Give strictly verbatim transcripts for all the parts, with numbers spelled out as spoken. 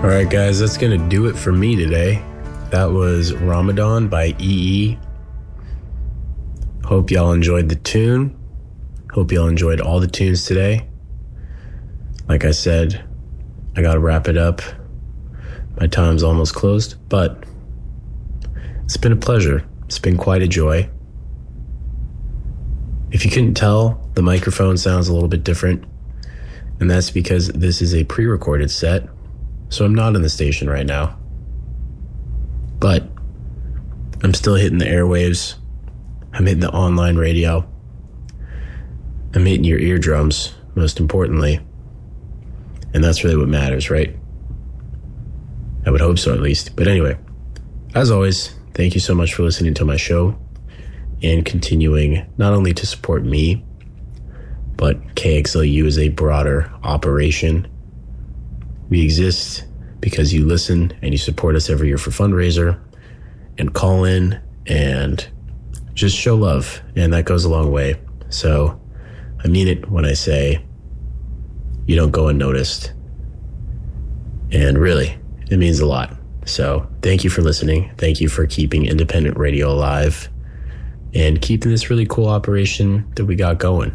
All right, guys, that's going to do it for me today. That was Ramadan by E E. Hope y'all enjoyed the tune. Hope y'all enjoyed all the tunes today. Like I said, I got to wrap it up. My time's almost closed, but it's been a pleasure. It's been quite a joy. If you couldn't tell, the microphone sounds a little bit different, and that's because this is a pre-recorded set, so I'm not in the station right now. But I'm still hitting the airwaves. I'm hitting the online radio. I'm hitting your eardrums, most importantly. And that's really what matters, right? I would hope so, at least. But anyway, as always, thank you so much for listening to my show and continuing not only to support me, but K X L U is a broader operation. We exist because you listen and you support us every year for fundraiser and call in and just show love. And that goes a long way. So I mean it when I say you don't go unnoticed. And really, it means a lot. So thank you for listening. Thank you for keeping independent radio alive and keeping this really cool operation that we got going.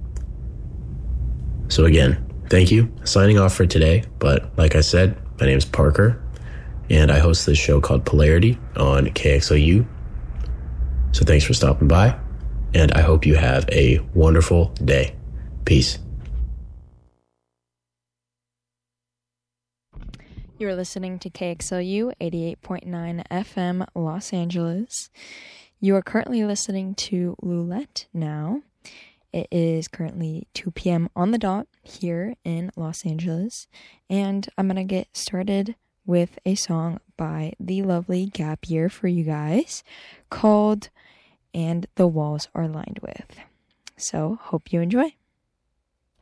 So again, thank you. Signing off for today. But like I said, my name is Parker, and I host this show called Polarity on K X L U. So thanks for stopping by, and I hope you have a wonderful day. Peace. You're listening to K X L U eighty-eight point nine F M Los Angeles. You are currently listening to Loulette now. It is currently two p.m. on the dot here in Los Angeles, and I'm going to get started with a song by the lovely Gap Year for you guys called And the Walls Are Lined With. So, hope you enjoy.